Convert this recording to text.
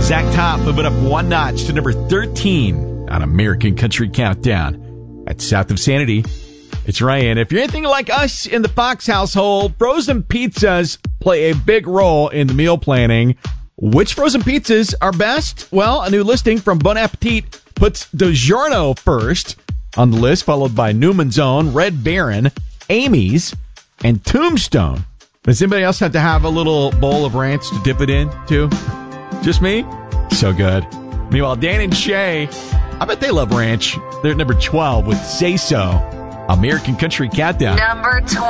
Zach Top moving up one notch to number 13 on American Country Countdown. At South of Sanity, it's Ryan. If you're anything like us in the Fox household, frozen pizzas play a big role in the meal planning. Which frozen pizzas are best? Well, a new listing from Bon Appetit puts DiGiorno first on the list, followed by Newman's Own, Red Baron, Amy's, and Tombstone. Does anybody else have to have a little bowl of ranch to dip it in, too? Just me? So good. Meanwhile, Dan and Shay, I bet they love ranch. They're at number 12 with Say So. American Country Countdown. Number 12.